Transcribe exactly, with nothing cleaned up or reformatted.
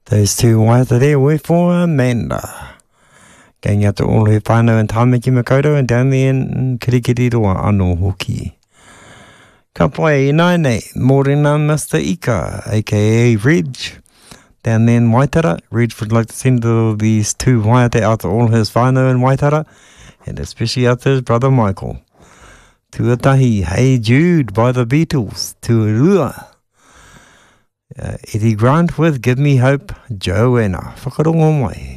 Those two waiata there were for Amanda. Going out to all her whānau in Tāmaki Makaurau and down there in Kirikiriroa anō hoki. Ka pai e nai nei, mōrena Mister Ika, aka Reg. Down there in Waitara, Reg would like to send all these two waiata out to all his whānau in Waitara, and especially out to his brother Michael. Tuatahi, Hey Jude by the Beatles, Tuarua. Uh, Eddie Grant with Give Me Hope, Joanna. Whakarongo mai.